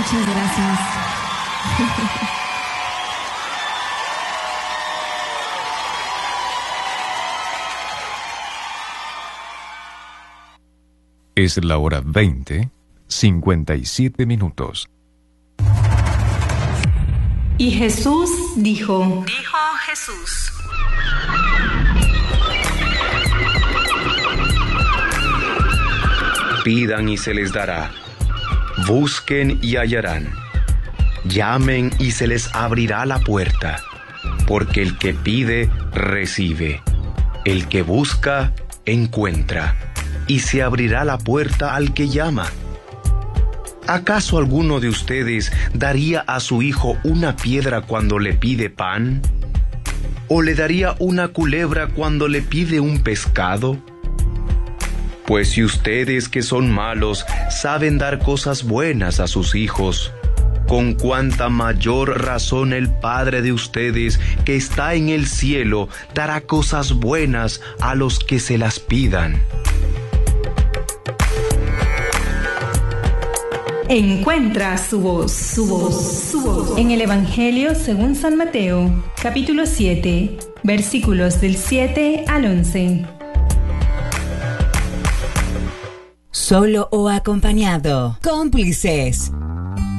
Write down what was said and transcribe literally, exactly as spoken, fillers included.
Muchas gracias. Es la hora veinte, cincuenta y siete minutos. Y Jesús dijo, Dijo Jesús: pidan y se les dará, busquen y hallarán, llamen y se les abrirá la puerta, porque el que pide, recibe, el que busca, encuentra, y se abrirá la puerta al que llama. ¿Acaso alguno de ustedes daría a su hijo una piedra cuando le pide pan? ¿O le daría una culebra cuando le pide un pescado? Pues si ustedes que son malos saben dar cosas buenas a sus hijos, con cuánta mayor razón el Padre de ustedes que está en el cielo dará cosas buenas a los que se las pidan. encuentra su voz, su voz, su voz. En el Evangelio según San Mateo, capítulo siete, versículos del siete al once. Solo o acompañado. Cómplices.